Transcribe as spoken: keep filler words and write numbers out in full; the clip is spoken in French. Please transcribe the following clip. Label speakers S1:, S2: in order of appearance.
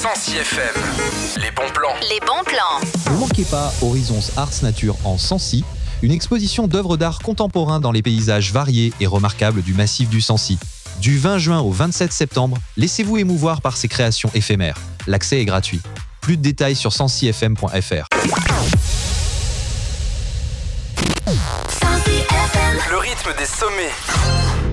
S1: Sancy F M. Les bons plans.
S2: Les bons plans.
S3: Ne manquez pas Horizons Arts Nature en Sancy, une exposition d'œuvres d'art contemporain dans les paysages variés et remarquables du massif du Sancy. Du vingt juin au vingt-sept septembre, laissez-vous émouvoir par ces créations éphémères. L'accès est gratuit. Plus de détails sur sancy f m point f r.
S1: Le rythme des sommets.